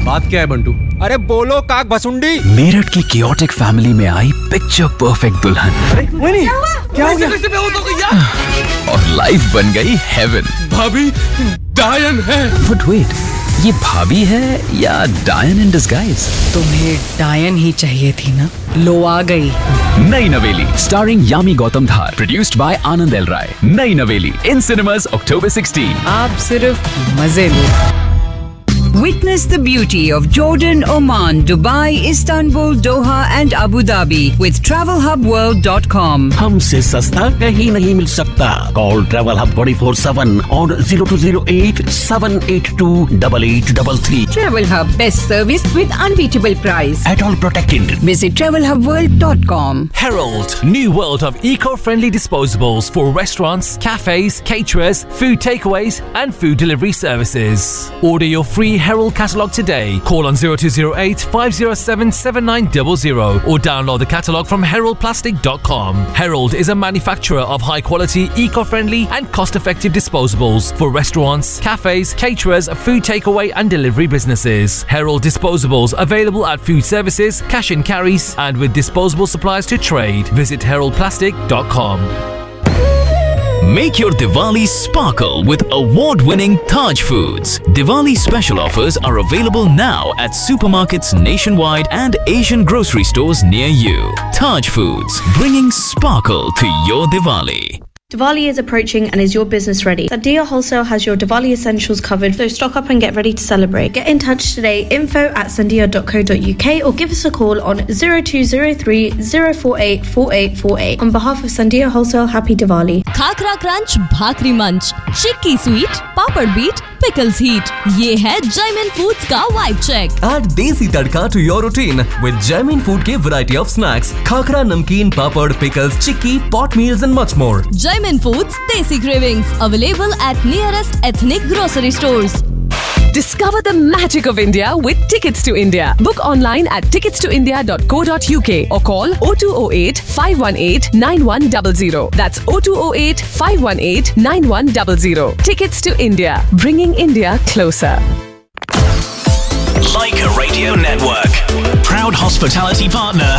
बात क्या है बंटू? अरे बोलो काक भसुंडी। मेरठ की कियोटिक फैमिली में आई पिक्चर परफेक्ट दुल्हन। क्या हो गया? और लाइफ बन गई हेवन। भाभी डायन है। बट वेट, ये भाभी है या डायन इन डिस्गाइज? तुम्हें डायन ही चाहिए थी ना, लो आ गई। नई नवेली starring Yami Gautam Dhar, produced by Anand L राय। नई नवेली इन सिनेमास October 16। आप सिर्फ मजे लो। Witness the beauty of Jordan, Oman, Dubai, Istanbul, Doha and Abu Dhabi with TravelHubWorld.com। हमसे सस्ता कहीं नहीं मिल सकता। Call Travel Hub 24/7 on 0208 782 8833। Travel Hub, best service with unbeatable price. At all protected. Visit TravelHubWorld.com। Herald, new world of eco-friendly disposables for restaurants, cafes, caterers, food takeaways and food delivery services. Order your free Herald catalogue today. Call on 0208 507 7900 or download the catalogue from heraldplastic.com. Herald is a manufacturer of high-quality, eco-friendly and cost-effective disposables for restaurants, cafes, caterers, food takeaway and delivery businesses. Herald disposables available at food services, cash and carries and with disposable supplies to trade. Visit heraldplastic.com. Make your Diwali sparkle with award-winning Taj Foods. Diwali special offers are available now at supermarkets nationwide and Asian grocery stores near you. Taj Foods, bringing sparkle to your Diwali. Diwali is approaching and is your business ready? Sandia Wholesale has your Diwali essentials covered, so stock up and get ready to celebrate. Get in touch today, info@sandia.co.uk or give us a call on 0203 048 4848. On behalf of Sandia Wholesale, happy Diwali. Khakhra crunch, भाकरी मंच, चिक्की sweet, पापड़ beat, pickles heat. ये है Jaymin foods का vibe check. Add देसी तड़का to your routine with Jaimin Food के variety of snacks, khakhra, नमकीन, पापड़, pickles, chikki, pot meals and much more. Jaimin Foods Desi Cravings, available at nearest ethnic grocery stores. Discover the magic of India with Tickets to India. Book online at ticketstoindia.co.uk or call 0208 518 9100. That's 0208 518 9100. Tickets to India, bringing India closer. Like a Radio Network, proud hospitality partner